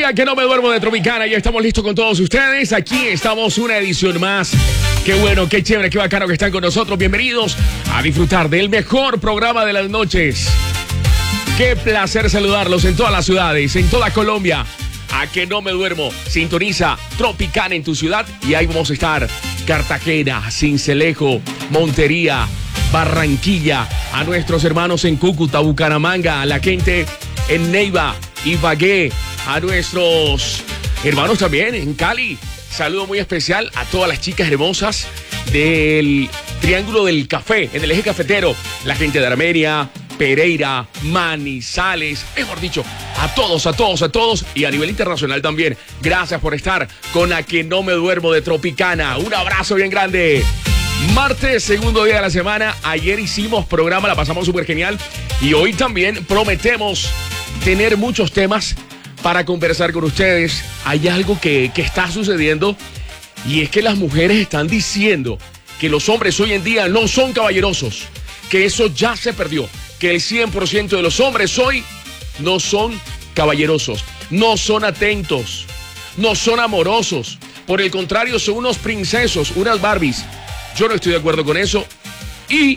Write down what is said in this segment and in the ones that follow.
A que no me duermo de Tropicana. Ya estamos listos con todos ustedes. Aquí estamos, una edición más. Qué bueno, qué chévere, qué bacano que están con nosotros. Bienvenidos a disfrutar del mejor programa de las noches. Qué placer saludarlos en todas las ciudades, en toda Colombia. A que no me duermo. Sintoniza Tropicana en tu ciudad y ahí vamos a estar. Cartagena, Sincelejo, Montería, Barranquilla, a nuestros hermanos en Cúcuta, Bucaramanga, a la gente en Neiva, Ibagué, a nuestros hermanos también en Cali. Saludo muy especial a todas las chicas hermosas del Triángulo del Café, en el eje cafetero, la gente de Armenia, Pereira, Manizales, mejor dicho, a todos y a nivel internacional también. Gracias por estar con A que no me duermo de Tropicana. Un abrazo bien grande. Martes, segundo día de la semana. Ayer hicimos programa, la pasamos súper genial. Y hoy también prometemos tener muchos temas para conversar con ustedes. Hay algo que está sucediendo y es que las mujeres están diciendo que los hombres hoy en día no son caballerosos, que eso ya se perdió, que el 100% de los hombres hoy no son caballerosos, no son atentos, no son amorosos. Por el contrario, son unos princesos, unas Barbies. Yo no estoy de acuerdo con eso. Y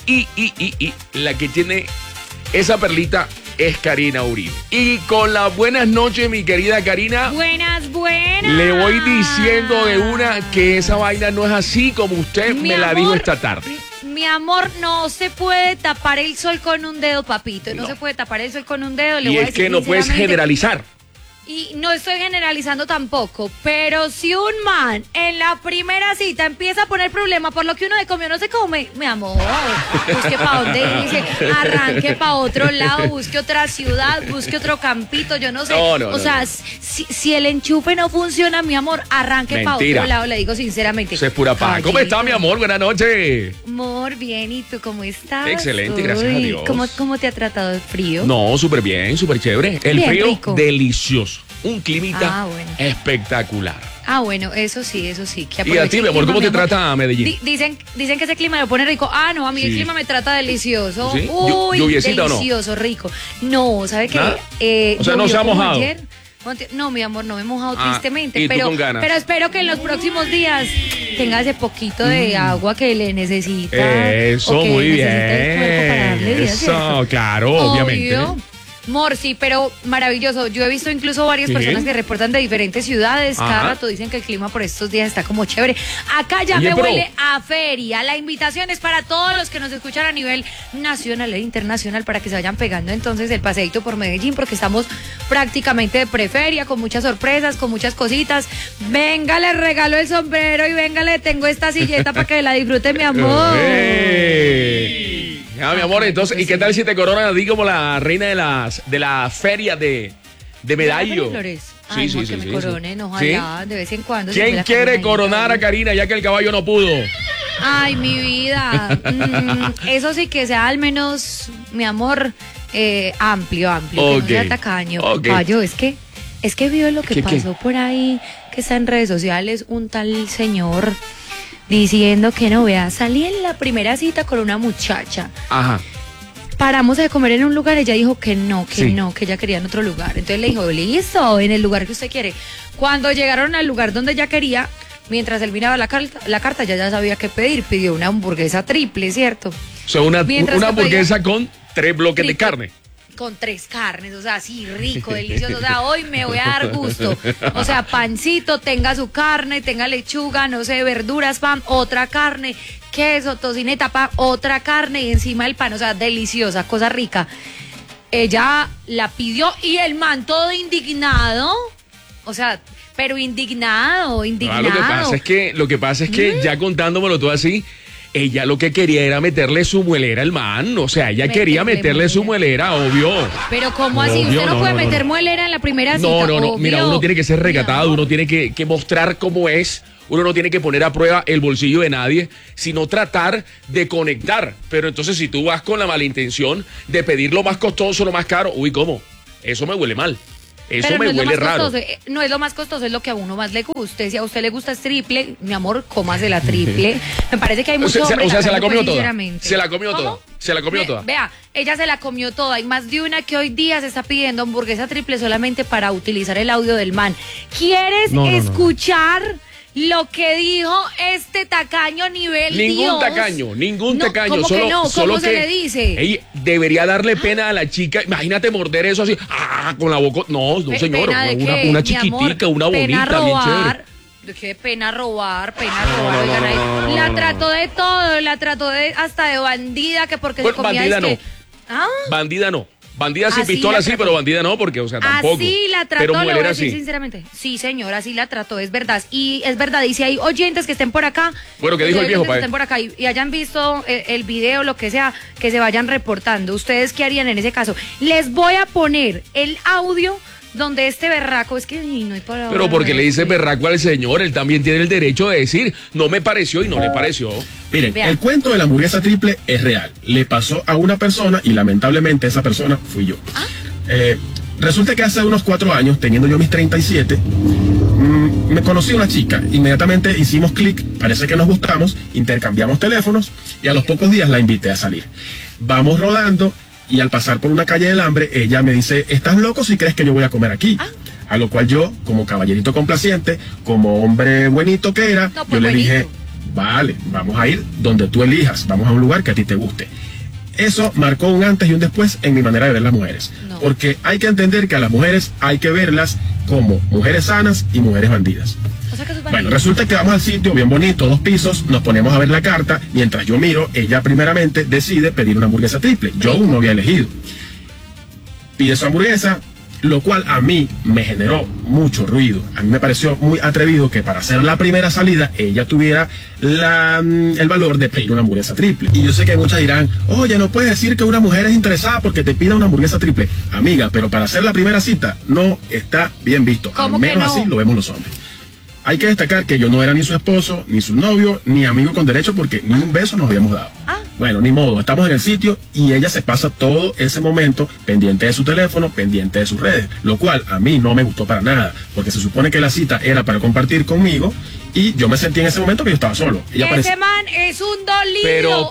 la que tiene esa perlita es Karina Uribe. Y con las buenas noches, mi querida Karina. Buenas. Le voy diciendo de una que esa vaina no es así como usted me la dijo esta tarde. Mi amor, no se puede tapar el sol con un dedo, papito. No se puede tapar el sol con un dedo. Y es que no puedes generalizar. Y no estoy generalizando tampoco, pero si un man en la primera cita empieza a poner problema por lo que uno de comió no se come, mi amor, busque para donde dice, arranque para otro lado, busque otra ciudad, busque otro campito, yo no sé. O sea, si el enchufe no funciona, mi amor, arranque para otro lado, le digo sinceramente. Eso es pura paz. ¿Cómo está, mi amor? Buenas noches. Amor, bien, ¿y tú cómo estás? Excelente, gracias a Dios. ¿Cómo te ha tratado el frío? No, súper bien, súper chévere. El bien frío, rico. Delicioso. Un climita bueno. espectacular. Bueno, eso sí. Y a ti, mi amor, ¿cómo te trata Medellín? Dicen que ese clima lo pone rico. No, a mí el clima me trata delicioso. ¿Sí? Uy, ¿Lluviecita delicioso, o no? Rico. No, ¿sabe qué? O sea, no se ha mojado. Ayer. No, mi amor, no me he mojado tristemente, ¿y tú pero con ganas? Pero espero que en los próximos días tenga ese poquito de agua que le necesita. Eso, muy bien. El cuerpo para darle vida, eso, ¿cierto? claro, obviamente. Amor, sí, pero maravilloso. Yo he visto incluso varias personas que reportan de diferentes ciudades. Cada rato dicen que el clima por estos días está como chévere. Acá ya me huele a feria. La invitación es para todos los que nos escuchan a nivel nacional e internacional para que se vayan pegando entonces el paseíto por Medellín, porque estamos prácticamente de preferia, con muchas sorpresas, con muchas cositas. Venga, le regalo el sombrero y venga, le tengo esta silleta para que la disfrute, mi amor. Mi amor, entonces, ¿y qué tal si te coronan a ti como la reina de la feria de Medallo? Sí. Que me coronen, ojalá, de vez en cuando. ¿Quién quiere coronar a Karina ya que el caballo no pudo? Ay, mi vida. Eso sí que sea al menos, mi amor, amplio. Que no sea tacaño. Caballo, es que vio lo que pasó por ahí, que está en redes sociales, un tal señor diciendo que no, vea, salí en la primera cita con una muchacha. Ajá. Paramos a comer en un lugar, ella dijo que no, que ella quería en otro lugar. Entonces le dijo, listo, en el lugar que usted quiere. Cuando llegaron al lugar donde ella quería, mientras él miraba la carta, ya sabía qué pedir. Pidió una hamburguesa triple, ¿cierto? O sea, una hamburguesa con 3 bloques de carne. Con 3 carnes, o sea, así rico, delicioso. O sea, hoy me voy a dar gusto. O sea, pancito, tenga su carne, tenga lechuga, no sé, verduras, pan, otra carne, queso, tocineta, pan, otra carne y encima el pan. O sea, deliciosa, cosa rica. Ella la pidió y el man todo indignado. O sea, pero indignado. Lo que pasa es que ya contándomelo todo así, ella lo que quería era meterle su muelera al man. O sea, ella quería meterle su muelera, obvio. Pero ¿cómo así? Usted no puede meter muelera en la primera cita. No. Mira, uno tiene que ser recatado, uno tiene que mostrar cómo es. Uno no tiene que poner a prueba el bolsillo de nadie, sino tratar de conectar. Pero entonces si tú vas con la mala intención de pedir lo más costoso, lo más caro, ¿cómo? Eso me huele mal. Eso me huele raro. No es lo más costoso, es lo que a uno más le guste. Si a usted le gusta es triple, mi amor, cómase la triple. Me parece que hay muchos hombres. O sea, se la comió toda. Se la comió ¿Cómo? toda. Se la comió toda. Vea, ella se la comió toda. Hay más de una que hoy día se está pidiendo hamburguesa triple solamente para utilizar el audio del man. ¿Quieres escuchar lo que dijo este tacaño nivel Ningún Dios? tacaño, ¿Cómo solo se le dice? Ey, debería darle pena a la chica. Imagínate morder eso así, con la boca. No, señor, una chiquitica, una bonita, bien chévere. Qué pena robar. Oigan, ahí. La trató de todo, hasta de bandida, que porque se comía bandida no. Bandida no. Bandida sin pistola sí, pero bandida no, porque, o sea, tampoco. Así la trató, pero lo voy a decir así. sinceramente. Sí, señora, así la trató, es verdad. Y es verdad, y si hay oyentes que estén por acá. Bueno, ¿qué dijo el viejo, que estén por acá y hayan visto el video, lo que sea, que se vayan reportando. ¿Ustedes qué harían en ese caso? Les voy a poner el audio donde este berraco, es que no hay palabra. Pero porque le dice berraco al señor, él también tiene el derecho de decir, no me pareció y no le pareció. Miren, el cuento de la hamburguesa triple es real. Le pasó a una persona y lamentablemente esa persona fui yo. Resulta que hace unos 4 años, teniendo yo mis 37, me conocí a una chica. Inmediatamente hicimos clic, parece que nos gustamos, intercambiamos teléfonos y a los pocos días la invité a salir. Vamos rodando. Y al pasar por una calle del hambre, ella me dice, ¿estás loco si crees que yo voy a comer aquí? A lo cual yo, como caballerito complaciente, como hombre buenito que era, yo le dije, vale, vamos a ir donde tú elijas, vamos a un lugar que a ti te guste. Eso marcó un antes y un después en mi manera de ver las mujeres. Porque hay que entender que a las mujeres hay que verlas como mujeres sanas y mujeres bandidas. Bueno, resulta que vamos al sitio bien bonito, 2 pisos, nos ponemos a ver la carta, mientras yo miro, ella primeramente decide pedir una hamburguesa triple, yo aún no había elegido. Pide su hamburguesa, lo cual a mí me generó mucho ruido, a mí me pareció muy atrevido que para hacer la primera salida, ella tuviera el valor de pedir una hamburguesa triple. Y yo sé que muchas dirán, oye, no puedes decir que una mujer es interesada porque te pida una hamburguesa triple. Amiga, pero para hacer la primera cita, no está bien visto, al menos así lo vemos los hombres. Hay que destacar que yo no era ni su esposo, ni su novio, ni amigo con derecho porque ni un beso nos habíamos dado. Bueno, ni modo, estamos en el sitio y ella se pasa todo ese momento pendiente de su teléfono, pendiente de sus redes, lo cual a mí no me gustó para nada, porque se supone que la cita era para compartir conmigo y yo me sentí en ese momento que yo estaba solo. Ese man es un dolido.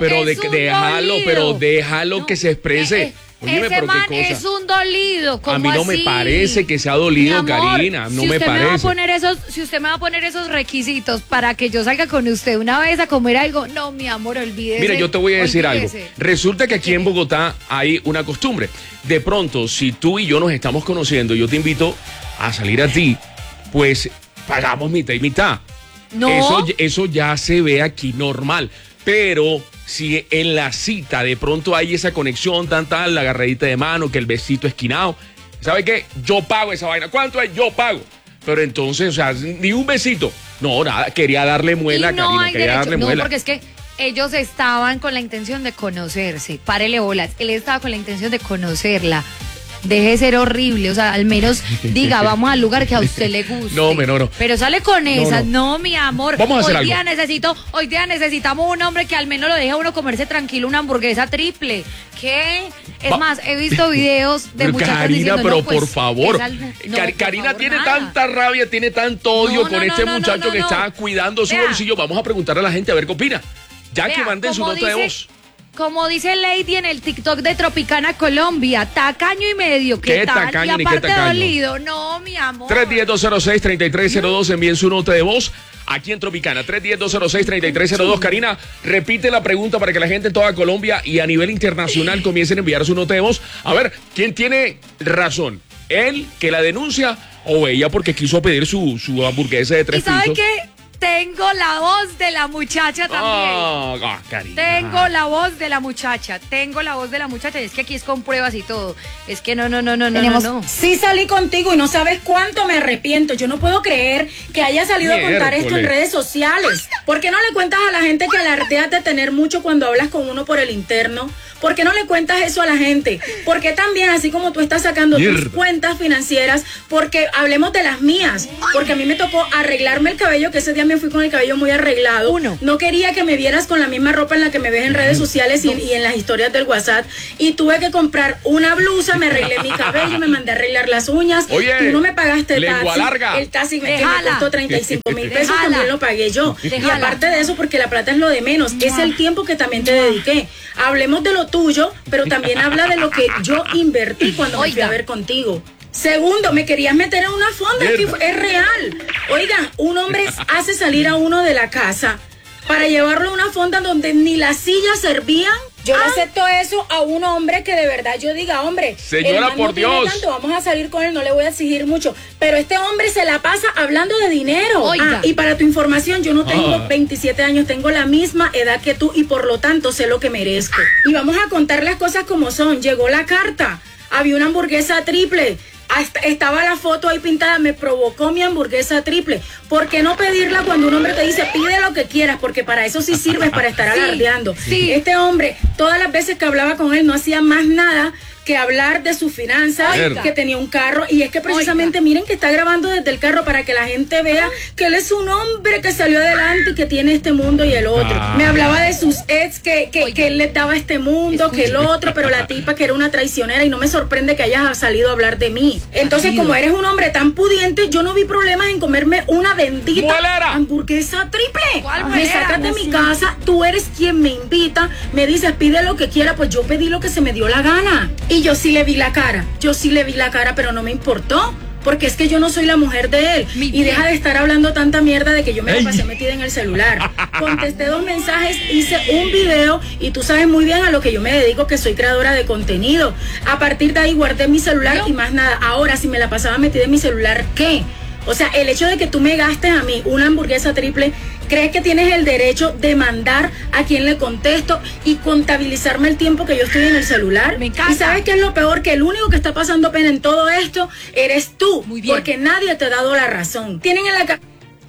Pero déjalo que se exprese. Óyeme, ese man es un dolido. A mí no me parece que sea dolido, Karina. No me parece. Si usted me va a poner esos requisitos para que yo salga con usted una vez a comer algo, no, mi amor, olvídese. Mira, yo te voy a decir algo. Resulta que aquí en Bogotá hay una costumbre. De pronto, si tú y yo nos estamos conociendo, yo te invito a salir a ti, pues pagamos mitad y mitad. No. Eso ya se ve aquí normal. Pero si en la cita de pronto hay esa conexión, la agarradita de mano, que el besito esquinado, ¿sabe qué? Yo pago esa vaina. ¿Cuánto es? Yo pago. Pero entonces, o sea, ni un besito. No, nada, quería darle muela, Karina, quería darle muela. No, porque es que ellos estaban con la intención de conocerse. Párele bolas. Él estaba con la intención de conocerla. Deje de ser horrible, o sea, al menos diga, vamos al lugar que a usted le guste. No, no. Pero sale con esas, no, mi amor. Vamos a hacer Hoy día necesitamos un hombre que al menos lo deje a uno comerse tranquilo una hamburguesa triple. ¿Qué? Es más, he visto videos de muchachas Karina, diciendo, pero no, pues, por favor. por Karina favor, tiene nada. tanta rabia, tiene tanto odio con este muchacho que está cuidando su bolsillo. Vamos a preguntarle a la gente a ver qué opina. Ya que manden su nota de voz. Como dice Lady en el TikTok de Tropicana Colombia, tacaño y medio. ¿Qué tal? Tacaño, y aparte qué tacaño. Dolido. No, mi amor. 310-206-3302, envíen su nota de voz aquí en Tropicana. 310-206-3302. Karina, repite la pregunta para que la gente en toda Colombia y a nivel internacional comiencen a enviar su nota de voz. A ver, ¿quién tiene razón? ¿Él, que la denuncia, o ella porque quiso pedir su hamburguesa de 3 pisos? ¿Y sabe qué? Tengo la voz de la muchacha también. Karina. Tengo la voz de la muchacha. Y es que aquí es con pruebas y todo. Es que no. Sí salí contigo y no sabes cuánto me arrepiento. Yo no puedo creer que haya salido a contar esto en redes sociales. ¿Por qué no le cuentas a la gente que alardeas de tener mucho cuando hablas con uno por el interno? ¿Por qué no le cuentas eso a la gente? ¿Por qué también, así como tú estás sacando tus cuentas financieras, porque hablemos de las mías? Porque a mí me tocó arreglarme el cabello, que ese día me fui con el cabello muy arreglado. No quería que me vieras con la misma ropa en la que me ves en redes sociales y en las historias del WhatsApp. Y tuve que comprar una blusa, me arreglé mi cabello, me mandé a arreglar las uñas. Oye, tú no me pagaste el lengua taxi. larga. El taxi que me costó 35,000 pesos, también lo pagué yo. Y aparte de eso, porque la plata es lo de menos, es el tiempo que también te dediqué. Hablemos de lo tuyo, pero también habla de lo que yo invertí cuando me fui a ver contigo. Segundo, me querías meter en una fonda, es real. Oigan, un hombre hace salir a uno de la casa para llevarlo a una fonda donde ni las sillas servían. Yo le acepto eso a un hombre que de verdad yo diga, hombre, señora, por Dios, tanto, vamos a salir con él, no le voy a exigir mucho. Pero este hombre se la pasa hablando de dinero. Y para tu información, yo no tengo 27 años, tengo la misma edad que tú y por lo tanto sé lo que merezco. Y vamos a contar las cosas como son. Llegó la carta, había una hamburguesa triple. Estaba la foto ahí pintada, me provocó mi hamburguesa triple. ¿Por qué no pedirla cuando un hombre te dice pide lo que quieras? Porque para eso sí sirves, para estar alardeando. Sí. Este hombre, todas las veces que hablaba con él, no hacía más nada que hablar de sus finanzas, que tenía un carro, y es que precisamente miren que está grabando desde el carro para que la gente vea que él es un hombre que salió adelante y que tiene este mundo y el otro. Me hablaba de sus ex, que él les daba este mundo, que el otro, pero la tipa que era una traicionera, y no me sorprende que hayas salido a hablar de mí. Entonces, como eres un hombre tan pudiente, yo no vi problemas en comerme una bendita hamburguesa triple. Me sacas de mi casa, tú eres quien me invita, me dices pide lo que quiera, pues yo pedí lo que se me dio la gana. Y yo sí le vi la cara, pero no me importó, porque es que yo no soy la mujer de él. Y deja de estar hablando tanta mierda de que yo me la pasé metida en el celular. Contesté 2 mensajes, hice un video, y tú sabes muy bien a lo que yo me dedico, que soy creadora de contenido. A partir de ahí guardé mi celular y más nada. Ahora, si me la pasaba metida en mi celular, ¿qué? O sea, el hecho de que tú me gastes a mí una hamburguesa triple, ¿crees que tienes el derecho de mandar a quien le contesto y contabilizarme el tiempo que yo estoy en el celular? Me encanta. ¿Y sabes qué es lo peor? Que el único que está pasando pena en todo esto eres tú. Muy bien. Porque nadie te ha dado la razón. Tienen en la cabeza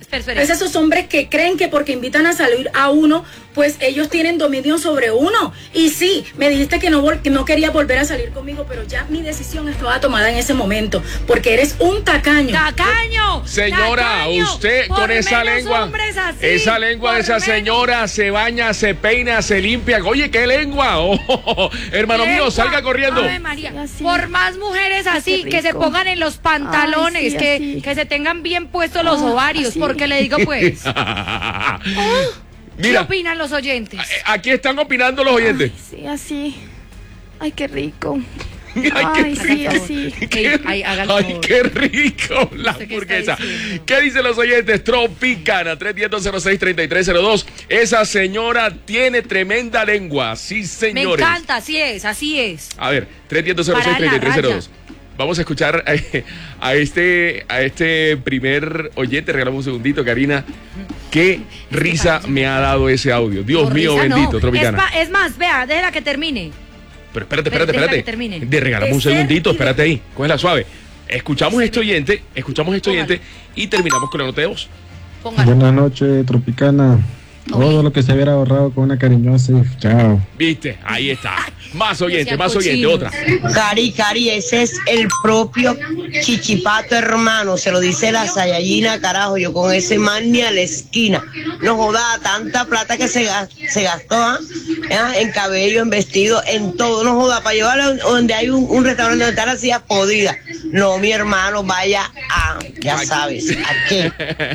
esos hombres que creen que porque invitan a salir a uno, pues ellos tienen dominio sobre uno. Y sí, me dijiste que no querías volver a salir conmigo, pero ya mi decisión estaba tomada en ese momento, porque eres un tacaño. ¡Tacaño! Señora, tacaño, usted con esa lengua, esa lengua de esa señora se baña, se peina, se limpia. Oye, ¿qué lengua? Hermano mío, salga corriendo. Ave María. Por más mujeres así, que se pongan en los pantalones, que se tengan bien puestos los ovarios, porque le digo pues. Mira, ¿qué opinan los oyentes? Aquí están opinando los oyentes. Sí, así. Ay, qué rico. Ay, sí, así. Ay, qué rico la hamburguesa. ¿Qué dicen los oyentes? Tropicana 310-06-3302. Esa señora tiene tremenda lengua. Sí, señores. Me encanta, así es. A ver, 310-06-3302. Vamos a escuchar a este primer oyente. Regalamos un segundito, Karina. Qué risa me ha dado ese audio. Dios mío, bendito, Tropicana. Es más, vea, déjala que termine. Pero espérate. De regalamos un segundito, espérate ahí. Cógela suave. Escuchamos este oyente y terminamos con la nota de voz. Buenas noches, Tropicana. Todo lo que se hubiera ahorrado con una cariñosa. Chao. ¿Viste? Ahí está. Más oyente, otra. Cari, ese es el propio Chichipato, hermano. Se lo dice la Sayayina, carajo. Yo con ese man ni a la esquina. No joda, tanta plata que se gastó en cabello, en vestido, en todo. No joda, para llevarlo donde hay un restaurante donde están las sillas podridas. No, mi hermano, vaya a, ya sabes, ¿a qué?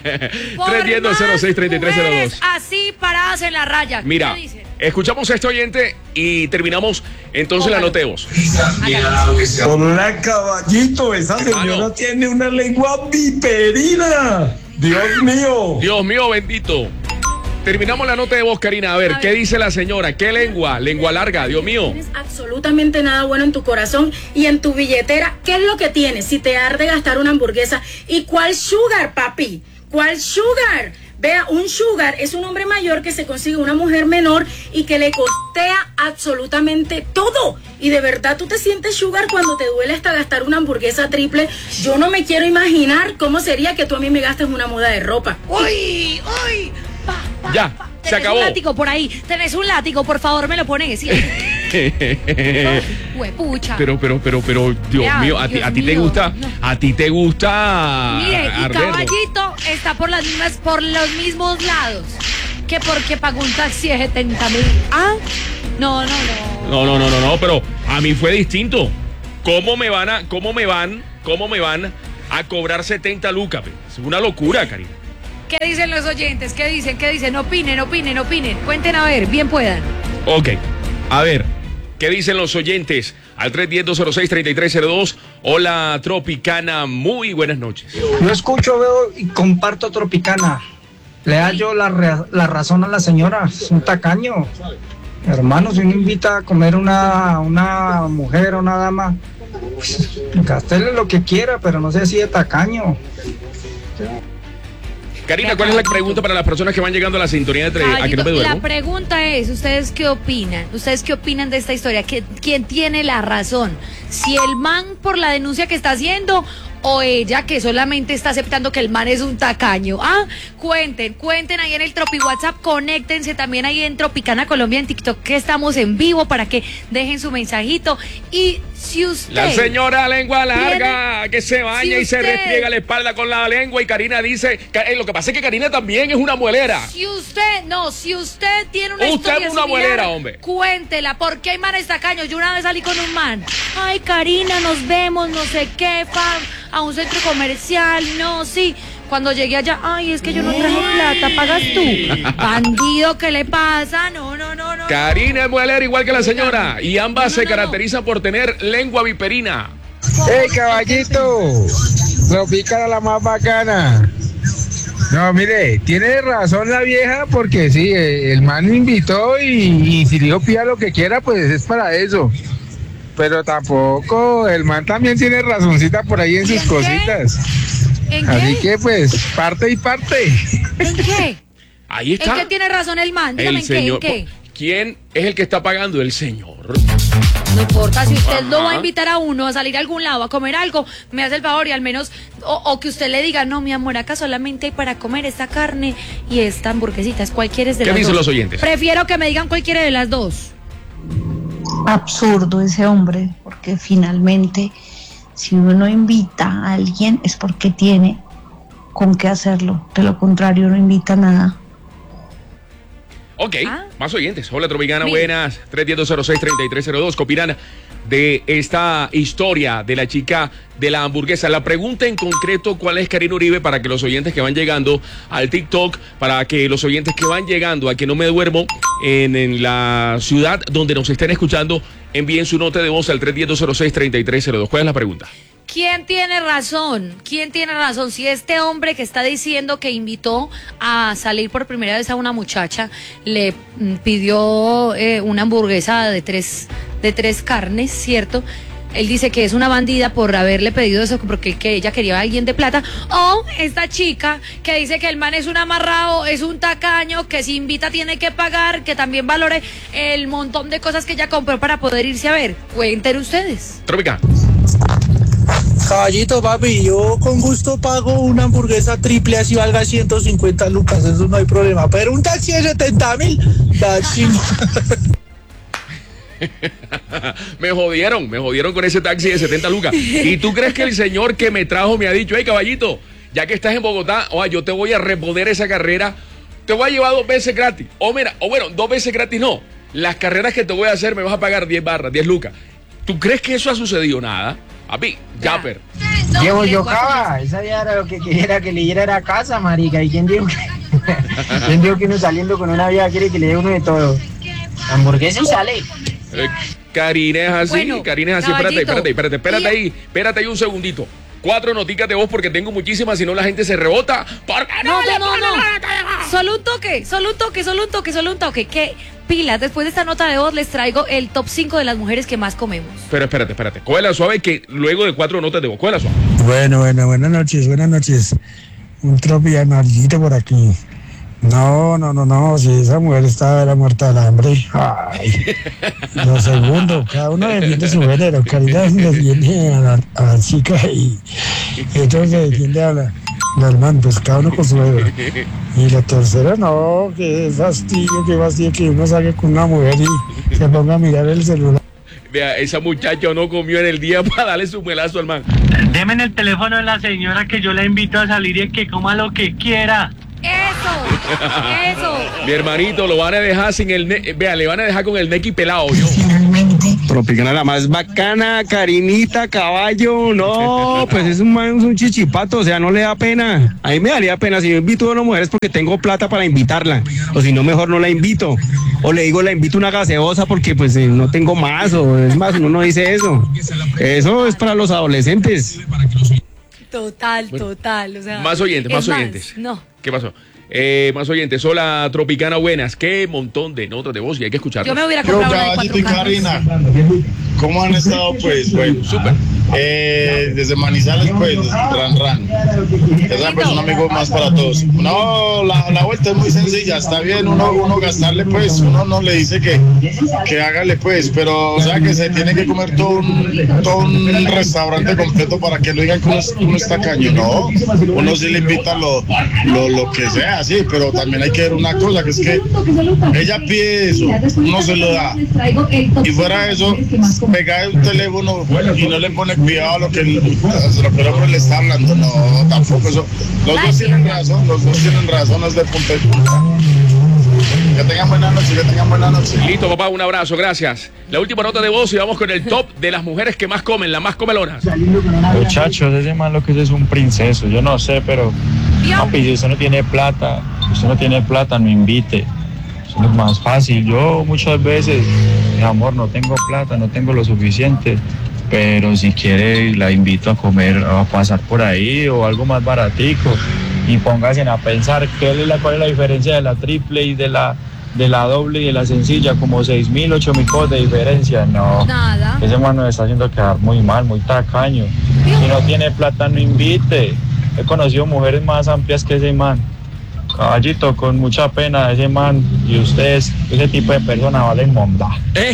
310-06-3302. Así paradas en la raya. Mira, escuchamos a este oyente y terminamos entonces la nota de voz. Hola, caballito, esa señora tiene una lengua viperina. Dios mío, bendito. Terminamos la nota de voz, Karina. A ver, ¿qué dice la señora? ¿Qué lengua? Lengua larga, Dios mío. No tienes absolutamente nada bueno en tu corazón y en tu billetera. ¿Qué es lo que tienes? Si te arde gastar una hamburguesa. ¿Y cuál sugar, papi? ¿Cuál sugar? Vea, un sugar es un hombre mayor que se consigue una mujer menor y que le costea absolutamente todo. Y de verdad tú te sientes sugar cuando te duele hasta gastar una hamburguesa triple. Yo no me quiero imaginar cómo sería que tú a mí me gastes una muda de ropa. ¡Uy! Ya, se acabó. Tenés un látigo por ahí, tenés un látigo, por favor, me lo pones. ¿Sí? Huepucha. Pero, Dios mío, ¿a ti te gusta? No. ¿A ti te gusta? Mire, y Caballito está por los mismos lados que porque pagó un taxi de 70,000. ¿Ah? No, pero a mí fue distinto. ¿Cómo me van a cobrar 70 lucas? Es una locura, Karina. ¿Qué dicen los oyentes? ¿Qué dicen? Opinen. Cuenten a ver, bien puedan. Ok, a ver, ¿Qué dicen los oyentes? Al 310-206-3302. Hola, Tropicana. Muy buenas noches. Yo escucho, veo y comparto Tropicana. Le hallo la razón a la señora. Es un tacaño. Hermano, si uno invita a comer una mujer o una dama, pues, gastéle lo que quiera, pero no sea así de tacaño. Karina, ¿cuál es la pregunta para las personas que van llegando a la sintonía de A que no me duermo? La pregunta es, ¿ustedes qué opinan? ¿Ustedes qué opinan de esta historia? ¿Quién tiene la razón? ¿Si el man por la denuncia que está haciendo o ella que solamente está aceptando que el man es un tacaño? Cuenten ahí en el Tropi WhatsApp, conéctense también ahí en Tropicana Colombia en TikTok, que estamos en vivo, para que dejen su mensajito. Y si usted... La señora lengua larga, que se baña y se restriega la espalda con la lengua, y Karina dice, lo que pasa es que Karina también es una muelera. Si usted tiene una historia usted es una muelera, hombre. Cuéntela, ¿por qué hay manes tacaños? Yo una vez salí con un man, ay Karina, nos vemos, no sé qué, a un centro comercial, no, sí. Cuando llegué allá, ay, es que yo no traje plata, pagas tú. Bandido, ¿qué le pasa? No. Karina es muelera igual que la señora, y ambas se caracterizan por tener lengua viperina. ¡Ey, caballito! Tropicana la más bacana. No, mire, tiene razón la vieja, porque sí, el man me invitó y si dijo pida lo que quiera, pues es para eso. Pero tampoco, el man también tiene razoncita por ahí en sus cositas. ¿En Así qué? que pues, parte y parte. ¿En qué? Ahí está. ¿En qué tiene razón el man? Dígame, El señor. ¿en qué? ¿Quién es el que está pagando? El señor. No importa, si usted lo va a invitar a uno a salir a algún lado, a comer algo, me hace el favor y al menos, o que usted le diga, no, mi amor, acá solamente hay para comer esta carne y esta hamburguesita, ¿cuál quieres de las dos? ¿Qué dicen los oyentes? Prefiero que me digan cuál quiere de las dos. Absurdo ese hombre, porque finalmente si uno invita a alguien es porque tiene con qué hacerlo, de lo contrario no invita a nada. Ok, más oyentes. Hola, Tropicana, buenas. 310-206-3302. ¿Qué opinan de esta historia de la chica de la hamburguesa? La pregunta en concreto, ¿cuál es, Karina Uribe? Para que los oyentes que van llegando al TikTok, para que los oyentes que van llegando a Que No Me Duermo en la ciudad donde nos estén escuchando, envíen su nota de voz al 310-206-3302. ¿Cuál es la pregunta? ¿Quién tiene razón? ¿Quién tiene razón? Si este hombre que está diciendo que invitó a salir por primera vez a una muchacha, le pidió una hamburguesa de tres carnes, ¿cierto? Él dice que es una bandida por haberle pedido eso porque que ella quería a alguien de plata. O esta chica que dice que el man es un amarrado, es un tacaño, que si invita tiene que pagar, que también valore el montón de cosas que ella compró para poder irse a ver. Cuenten ustedes. Trópica. Caballito, papi, yo con gusto pago una hamburguesa triple así valga 150 lucas, eso no hay problema. Pero un taxi de 70.000, taxi. Me jodieron con ese taxi de 70 lucas. ¿Y tú crees que el señor que me trajo me ha dicho, hey, caballito, ya que estás en Bogotá, yo te voy a reponer esa carrera, te voy a llevar 2 veces gratis? O bueno, 2 veces gratis no. Las carreras que te voy a hacer me vas a pagar 10 lucas. ¿Tú crees que eso ha sucedido? Nada. Papi, Japper. Diego Yocaba, esa ya era lo que quería que le diera a casa, marica. ¿Y quién dijo que uno saliendo con una vieja quiere que le dé uno de todo? Hamburguesa y sale. Karina es así, Bueno, Karina es así. Espérate ahí un segundito. 4 noticas de voz porque tengo muchísimas, si no la gente se rebota. No. Solo un toque. ¿Qué pilas? Después de esta nota de voz les traigo el top 5 de las mujeres que más comemos. Pero espérate. Cógela suave que luego de 4 notas de voz, cógela suave. Bueno, buenas noches. Un tropianarguito por aquí. No, si esa mujer era muerta de hambre. Ay. Lo segundo, cada uno defiende su género. Karina defiende a la chica y entonces defiende al man, pues cada uno con su género. Y la tercera, no, qué fastidio que uno salga con una mujer y se ponga a mirar el celular. Vea, esa muchacha no comió en el día para darle su muelazo al man. Deme el teléfono de la señora que yo la invito a salir y que coma lo que quiera. Eso. Mi hermanito, lo van a dejar sin el le van a dejar con el nequi pelado. Finalmente Tropicana, la más bacana, Karinita, caballo, no, pues es un chichipato, o sea, no le da pena. A mí me daría pena si yo invito a una mujer es porque tengo plata para invitarla, o si no, mejor no la invito. O le digo, la invito una gaseosa porque pues no tengo más, o es más, uno no dice eso. Eso es para los adolescentes. Total, total, o sea. Más oyentes. No. ¿Qué pasó? Más oyentes, hola Tropicana, buenas. Qué montón de notas de voz y hay que escucharlas. Yo me hubiera comprado una de 4 y Karina, ¿cómo han estado? Pues bueno, súper. Desde Manizales, pues, ran. Esa es un amigo más para todos. No, la vuelta es muy sencilla, está bien uno gastarle, pues, uno no le dice que hágale, pues, pero o sea que se tiene que comer todo un restaurante completo para que lo digan que uno está caño, no, uno sí le invita lo que sea, sí, pero también hay que ver una cosa, que es que ella pide eso, uno se lo da, y fuera de eso, pegar un teléfono y no le pone cuidado a lo que el hombre le está hablando, no, tampoco eso, los dos tienen razón, no es de punto de punta. Que tengan buena noche, Listo, papá, un abrazo, gracias. La última nota de voz y vamos con el top de las mujeres que más comen, las más comelonas. Muchachos, ese man lo que es un princeso, yo no sé, pero papi, si usted no tiene plata, no invite. Eso es más fácil. Yo muchas veces, mi amor, no tengo plata, no tengo lo suficiente, pero si quiere la invito a comer, a pasar por ahí o algo más baratico. Y pónganse a pensar cuál es la diferencia de la triple y de la doble y de la sencilla, como 6.000, 8.000 cosas de diferencia. No, nada. Ese man nos está haciendo quedar muy mal, muy tacaño. Si no tiene plata, no invite. He conocido mujeres más amplias que ese man. Caballito, con mucha pena, ese man y ustedes, ese tipo de personas valen monda.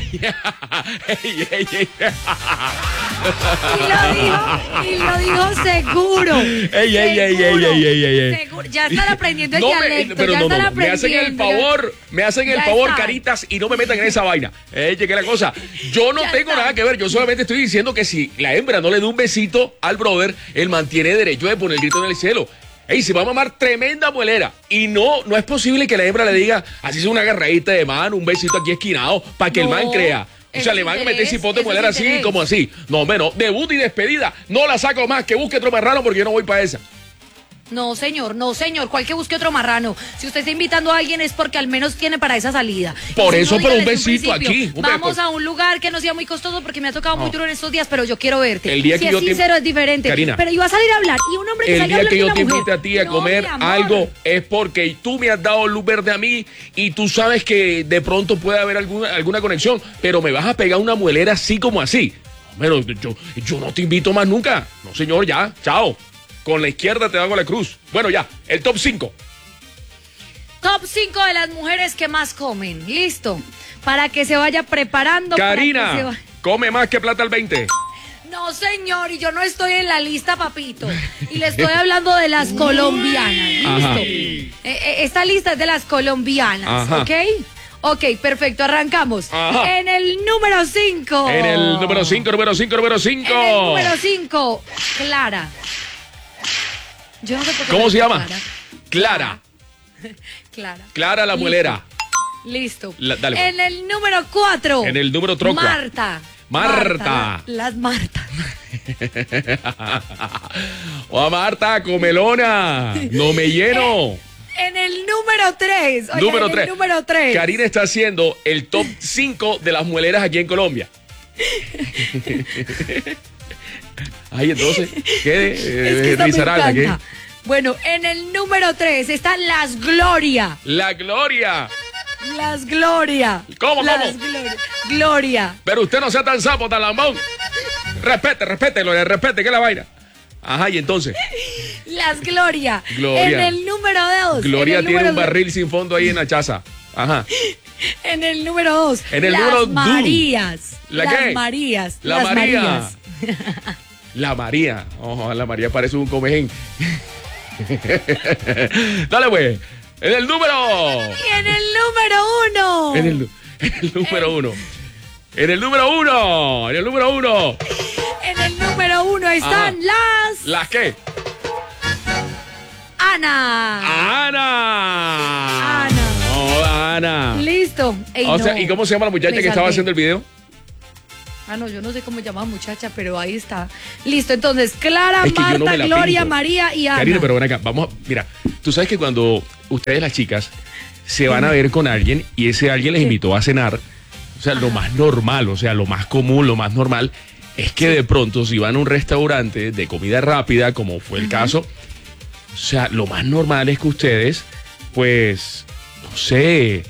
Y lo dijo seguro. Seguro. Ya están aprendiendo el dialecto. Pero me hacen el favor, caritas, y no me metan en esa vaina. Llegué la cosa. Yo no tengo nada que ver, yo solamente estoy diciendo que si la hembra no le da un besito al brother, él mantiene derecho de poner el grito en el cielo. Ey, se va a mamar tremenda muelera. Y no es posible que la hembra le diga, así es una agarradita de mano, un besito aquí esquinado, para que el man crea. O sea, le van a meter cipote de muelera así, como así. No, menos, debut y despedida. No la saco más, que busque otro marrano porque yo no voy para esa. No, señor, cual que busque otro marrano. Si usted está invitando a alguien es porque al menos tiene para esa salida. Por eso, pero un besito aquí. Vamos a un lugar que no sea muy costoso porque me ha tocado muy duro en estos días, pero yo quiero verte. El día si que es yo sincero, es diferente. Karina, pero iba a salir a hablar y un hombre que salga a hablar con una mujer. El día que yo te invite a ti a comer algo es porque tú me has dado luz verde a mí y tú sabes que de pronto puede haber alguna conexión, pero me vas a pegar una muelera así como así. Bueno, yo no te invito más nunca. No, señor, ya, chao. Con la izquierda te hago la cruz. Bueno, ya, el top 5. Top 5 de las mujeres que más comen. Listo. Para que se vaya preparando. Karina, come más que plata al 20. No, señor, y yo no estoy en la lista, papito. Y le estoy hablando de las colombianas. Listo. Esta lista es de las colombianas, ¿ok? Ok, perfecto, arrancamos. En el número 5. En el número 5. En el número 5, Clara. Yo no sé por qué. ¿Cómo se llama? Clara. Clara la muelera. Listo. Dale, pues. En el número 4. En el número troca. Marta. Las Martas. Oh, Marta, comelona. No me lleno. En el número 3. Número 3. Karina está haciendo el top 5 de las mueleras aquí en Colombia. Ay, entonces, ¿qué? Rizaralda, ¿qué? Bueno, en el número 3 están las Gloria. La Gloria. Las Gloria. ¿Cómo? Gloria. Pero usted no sea tan sapo, tan lambón. Respete, Gloria, respete, ¿qué es la vaina? Ajá, y entonces. Las Gloria. En el número 2. Gloria tiene un barril sin fondo ahí en la chaza. Ajá. En el número 2. En el número 2. Marías. ¿La qué? Marías. La María. La María. Ojo, la María parece un comején. Dale, pues. En el número. Y en el número 1. En el número 1. En el número 1. En el número 1. En el número 1 están las. ¿Las qué? Ana. Oh, Ana. Listo. Ey, o sea, ¿y cómo se llama la muchacha que estaba haciendo el video? No, yo no sé cómo llama muchacha, pero ahí está. Listo, entonces, Clara, es que Marta, no Gloria, pinto. María y Ana. Karina, pero ven acá, mira, tú sabes que cuando ustedes las chicas se van a ver con alguien y ese alguien les invitó a cenar, o sea, lo más normal, o sea, lo más común, lo más normal es que de pronto si van a un restaurante de comida rápida, como fue el caso, o sea, lo más normal es que ustedes, pues, no sé,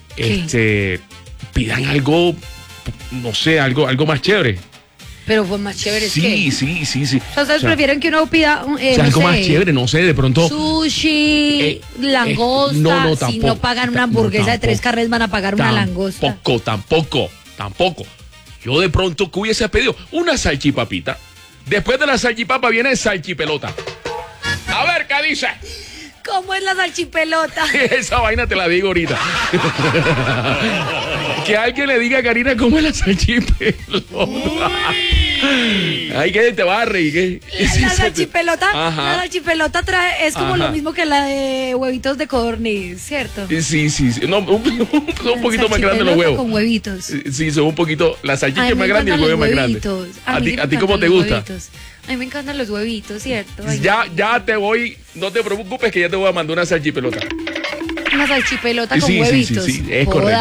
pidan algo, no sé, algo más chévere. Pero pues más chévere Sí. Entonces prefieren que uno pida algo más chévere, no sé, de pronto. Sushi, langosta. Tampoco, si no pagan una hamburguesa de 3 carnes, van a pagar una langosta. Tampoco. Yo de pronto, ¿qué hubiese pedido? Una salchipapita. Después de la salchipapa viene salchipelota. A ver, ¿qué dice? ¿Cómo es la salchipelota? Esa vaina te la digo ahorita. Que alguien le diga a Karina cómo es la salchipelota. Ay, que te va a reír. La salchipelota es como lo mismo que la de huevitos de codorniz, ¿cierto? Sí. No, son un poquito más grandes los huevos. Con huevitos. Sí, son un poquito. La salchicha es más grande y el huevo es más grande. ¿A ti cómo te gusta? A mí me encantan los huevitos, ¿cierto? Ya te voy, no te preocupes que ya te voy a mandar una salchipelota. Una salchipelota con huevitos. Sí, es correcto.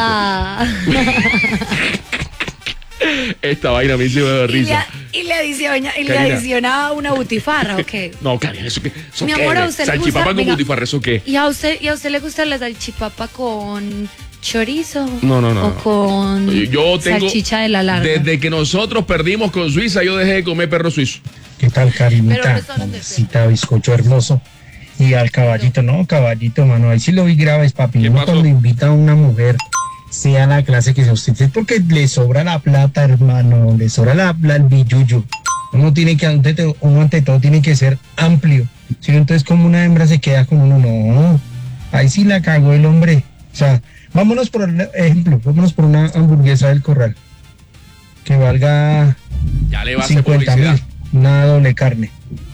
Esta vaina me hizo de risa. Y le adiciona una butifarra, ¿o qué? No, Karina, ¿eso qué? Mi amor, ¿a usted le gusta? Salchipapa con butifarra, ¿eso qué? ¿Y a usted le gusta la salchipapa con chorizo? No. ¿O con salchicha de la larga? Desde que nosotros perdimos con Suiza, yo dejé de comer perro suizo. ¿Qué tal, Karinita? Mamacita, bizcocho hermoso. Y al caballito, mano, ahí sí lo vi graves, papi. Uno cuando invita a una mujer, sea la clase que sea usted, es porque le sobra la plata, hermano, le sobra el billuyo. Uno ante todo tiene que ser amplio. Si no, entonces como una hembra se queda con uno, no. Ahí sí la cagó el hombre. O sea, vámonos por ejemplo, por una hamburguesa del Corral que valga ya le va a 50,000, una doble carne.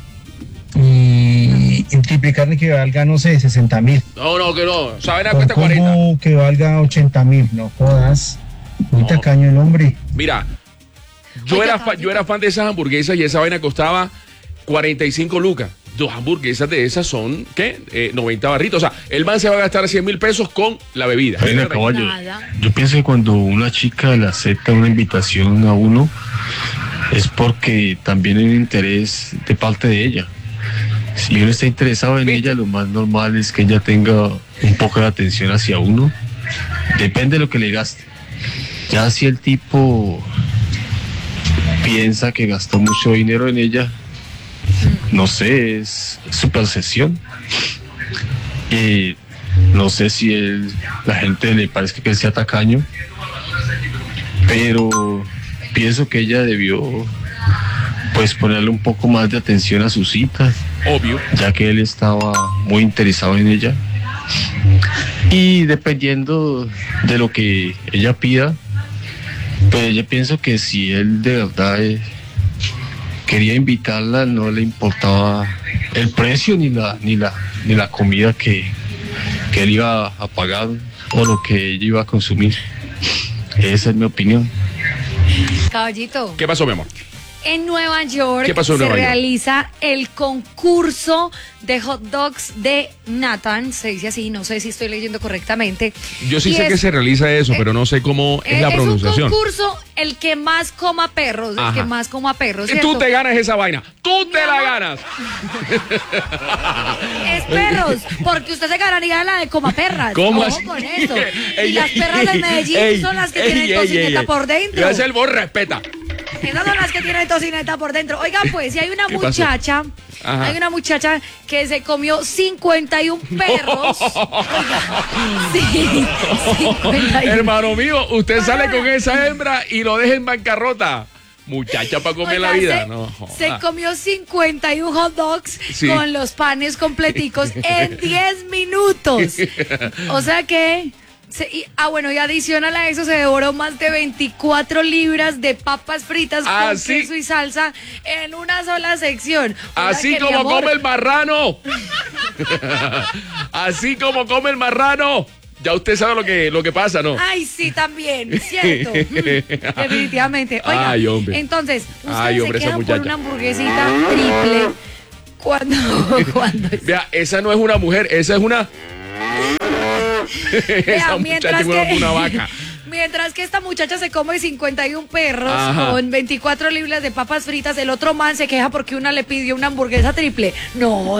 Y en triple carne que valga, no sé, 60,000. No, que no. Saben a cuesta 40. Que valga 80,000, no jodas. Muy tacaño el hombre. Mira, yo era fan de esas hamburguesas y esa vaina costaba 45 lucas. 2 hamburguesas de esas son, ¿qué? 90 barritos. O sea, el man se va a gastar 100,000 pesos con la bebida. Venga, caballo. Yo pienso que cuando una chica le acepta una invitación a uno, es porque también hay un interés de parte de ella. Si uno está interesado en ella, lo más normal es que ella tenga un poco de atención hacia uno. Depende de lo que le gaste. Ya si el tipo piensa que gastó mucho dinero en ella, no sé, es su percepción. No sé si la gente le parece que él sea tacaño, pero pienso que ella debió pues ponerle un poco más de atención a su cita. Obvio. Ya que él estaba muy interesado en ella. Y dependiendo de lo que ella pida, pues yo pienso que si él de verdad quería invitarla, no le importaba el precio ni la comida que él iba a pagar o lo que ella iba a consumir. Esa es mi opinión. Caballito. ¿Qué pasó, mi amor? En Nueva York se realiza el concurso de hot dogs de Nathan, se dice así, no sé si estoy leyendo correctamente. Yo sí sé que se realiza eso, pero no sé cómo es la pronunciación. Es un concurso, el que más coma perros, Ajá. El que más coma perros, ¿cierto? Tú te ganas esa vaina, tú te la ganas. Es perros, porque usted se ganaría la de coma perras. ¿Cómo así? Con eso. Y las perras de Medellín son las que tienen tocineta por dentro. Gracias, el vos respeta. Esas son las que tienen tocineta por dentro. Oigan, pues, si hay una muchacha, que se comió 51 perros. Oiga, sí, 51. Hermano mío, usted sale con esa hembra y lo deja en bancarrota. Muchacha para comer la vida. Se comió 51 hot dogs con los panes completicos en 10 minutos. O sea que... y adicional a eso se devoró más de 24 libras de papas fritas con queso y salsa en una sola sección. Así como come el marrano. Así como come el marrano. Ya usted sabe lo que pasa, ¿no? Ay, sí, también, cierto. Definitivamente. Oiga, ay, hombre. Entonces, ustedes se quedan por una hamburguesita triple cuando Vea, esa no es una mujer, esa es una... esa muchacha es una vaca. Mientras que esta muchacha se come 51 perros con 24 libras de papas fritas, el otro man se queja porque una le pidió una hamburguesa triple. No,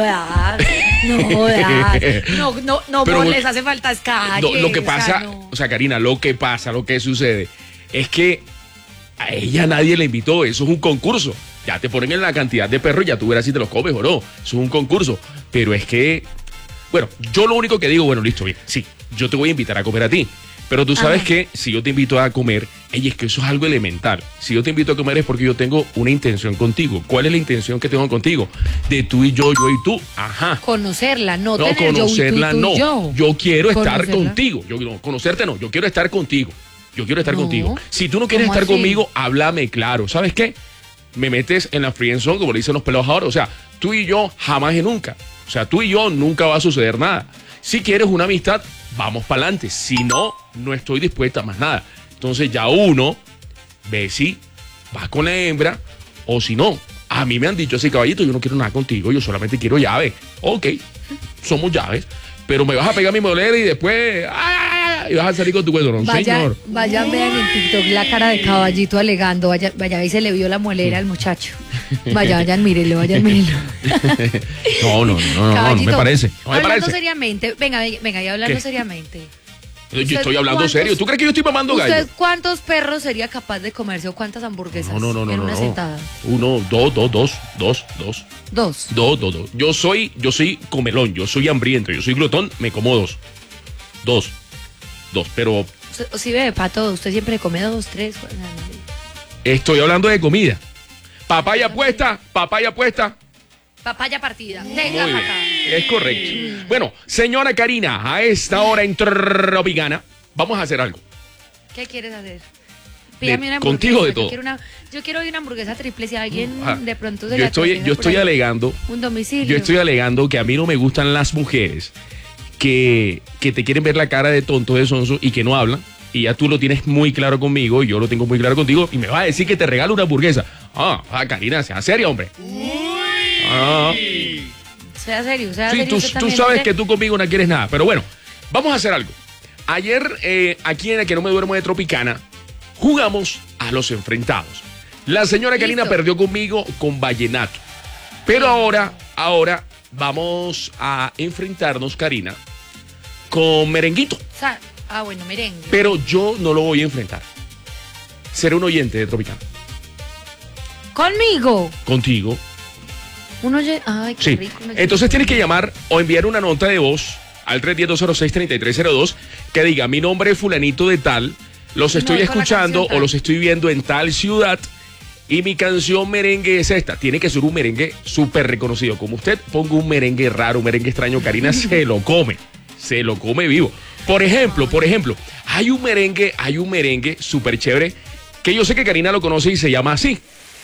pero les hace falta escalle. Lo que pasa, o sea, Karina, lo que sucede es que a ella nadie le invitó, eso es un concurso. Ya te ponen en la cantidad de perros y ya tú verás si te los comes o no. Eso es un concurso. Pero es que, bueno, yo lo único que digo, bueno, listo, bien, sí, yo te voy a invitar a comer a ti. Pero tú sabes que si yo te invito a comer, es que eso es algo elemental. Si yo te invito a comer es porque yo tengo una intención contigo. ¿Cuál es la intención que tengo contigo? De tú y yo y tú. Ajá. Conocerla, no tener conocerla, yo y tú, no. Yo quiero estar contigo. Conocerte no, yo quiero estar contigo. Yo quiero estar contigo. Si tú no quieres estar conmigo, háblame claro. ¿Sabes qué? Me metes en la friendzone, como le dicen los pelados ahora. O sea, tú y yo jamás y nunca. O sea, tú y yo nunca va a suceder nada. Si quieres una amistad, vamos para adelante. Si no, no estoy dispuesta a más nada. Entonces ya uno ve si vas con la hembra o si no. A mí me han dicho así, caballito, yo no quiero nada contigo, yo solamente quiero llave. Ok, somos llaves, pero me vas a pegar mi molera y después y vas a salir con tu cuento, señor. Vayan, vean en TikTok la cara de Caballito alegando. Vaya, y se le vio la molera al muchacho. Vayan, mírenlo. No me parece. Hablando seriamente, venga, y hablando seriamente. Yo estoy hablando serio. ¿Tú crees que yo estoy mamando gallo? ¿Usted cuántos perros sería capaz de comerse o cuántas hamburguesas en una sentada? Dos. Yo soy comelón, yo soy hambriento, yo soy glotón, me como dos, pero... Si ve, Pato, usted siempre come 2, 3... Estoy hablando de comida. Papaya puesta. Papaya partida. Muy bien, es correcto. Bueno, señora Karina, a esta hora en Tropicana, vamos a hacer algo. ¿Qué quieres hacer? Pídame una hamburguesa. Contigo de todo. Yo quiero una hamburguesa triple. Si alguien de pronto se yo estoy alegando. Un domicilio. Yo estoy alegando que a mí no me gustan las mujeres que te quieren ver la cara de tonto, de sonso y que no hablan. Y ya tú lo tienes muy claro conmigo, y yo lo tengo muy claro contigo, y me vas a decir que te regalo una hamburguesa. Karina, sea seria, hombre. Sea serio. Tú sabes que tú conmigo no quieres nada. Pero bueno, vamos a hacer algo. Ayer, aquí en el Que No Me Duermo de Tropicana, jugamos a los enfrentados. La señora Karina perdió conmigo con vallenato. Pero ahora vamos a enfrentarnos, Karina, con merenguito. Bueno, merengue. Pero yo no lo voy a enfrentar. Seré un oyente de Tropicana. ¿Conmigo? Contigo. Ay, qué rico. Entonces tienes que llamar o enviar una nota de voz al 310-206-3302 que diga: mi nombre es fulanito de tal, los estoy escuchando o los estoy viendo en tal ciudad y mi canción merengue es esta. Tiene que ser un merengue súper reconocido. Como usted ponga un merengue raro, un merengue extraño, Karina se lo come vivo. Por ejemplo, hay un merengue súper chévere que yo sé que Karina lo conoce y se llama así.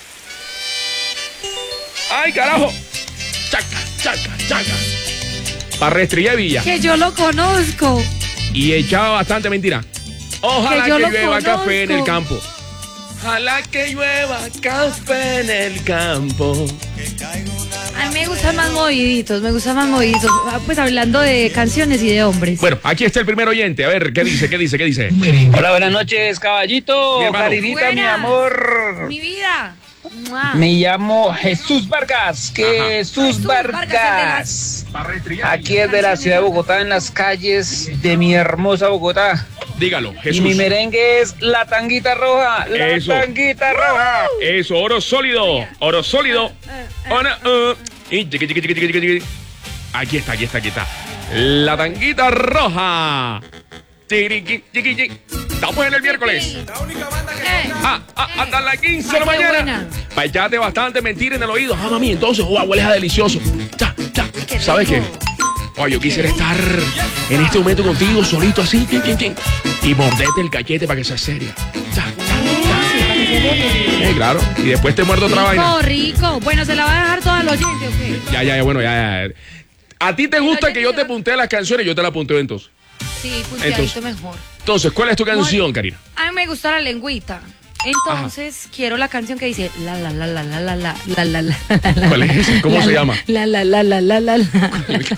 ¡Ay, carajo! Chaca. Para Estrella Villa. Que yo lo conozco. Y echaba bastante mentira. Ojalá que llueva café en el campo. Ojalá que llueva café en el campo. A mí me gustan más moviditos. Pues hablando de canciones y de hombres. Bueno, aquí está el primer oyente. A ver, ¿qué dice? Hola, buenas noches, caballito. Karinita, mi amor. Mi vida. Me llamo Jesús Vargas. Jesús Vargas. Aquí es de la ciudad de Bogotá, en las calles de mi hermosa Bogotá. Dígalo, Jesús. Y mi merengue es la tanguita roja. Tanguita roja. Eso, oro sólido. Aquí está. La tanguita roja. Estamos en el miércoles. Hasta las 15 de la mañana. Para echarte bastante mentira en el oído. Mami, entonces, hueles a delicioso. ¿Sabes qué? Yo quisiera estar en este momento contigo, solito así, y mordete el cachete para que seas seria. Claro. Y después te muerdo otra vaina. Rico. Bueno, ¿se la va a dejar toda al oyente o qué? Ya. ¿A ti te gusta que yo te puntee las canciones? Yo te las punteo entonces. Sí, punteadito mejor. Entonces, ¿cuál es tu canción, Karina? A mí me gusta la lengüita. Entonces, quiero la canción que dice la la la la la la la la la la. ¿Cuál es ese? ¿Cómo se llama? La la la la la la la.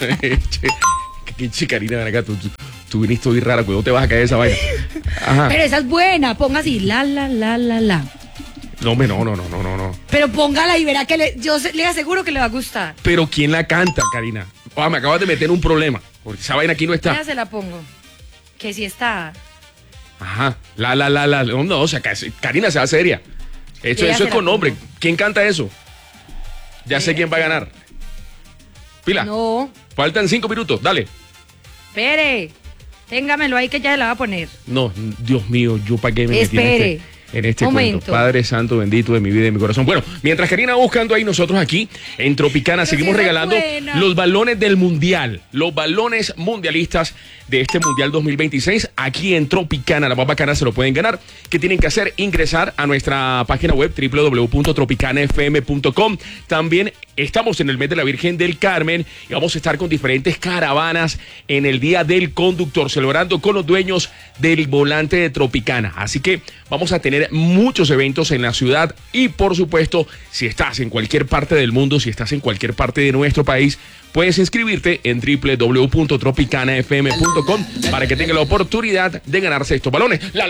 Che, Karina, ven acá, tú viniste hoy rara, cuidado te vas a caer esa vaina. Ajá. Pero esa es buena, ponga así, la la la la la. No, hombre, no. Pero póngala y verá que yo le aseguro que le va a gustar. Pero ¿quién la canta, Karina? Me acabas de meter un problema, porque esa vaina aquí no está. Ya se la pongo. Que sí está. Ajá, la. No, o sea, Karina, sea seria. Eso es con nombre. ¿Quién canta eso? Ya sé quién va a ganar. Pila. No. Faltan 5 minutos, dale. Espere. Téngamelo ahí que ya se la va a poner. No, Dios mío, yo para qué me metí en este momento. Cuento. Padre Santo, bendito de mi vida y de mi corazón. Bueno, mientras Karina va buscando ahí, nosotros aquí en Tropicana seguimos regalando los balones del Mundial, los balones mundialistas de este Mundial 2026 aquí en Tropicana. La más bacana se lo pueden ganar. ¿Qué tienen que hacer? Ingresar a nuestra página web www.tropicanafm.com. También estamos en el mes de la Virgen del Carmen y vamos a estar con diferentes caravanas en el Día del Conductor, celebrando con los dueños del volante de Tropicana. Así que vamos a tener muchos eventos en la ciudad y, por supuesto, si estás en cualquier parte del mundo, si estás en cualquier parte de nuestro país, puedes inscribirte en www.tropicanafm.com para que tenga la oportunidad de ganarse estos balones. La.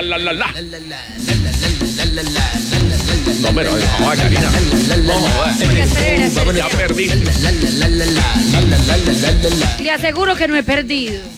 No, pero no, Karina. No, ya perdí. Le aseguro que no he perdido.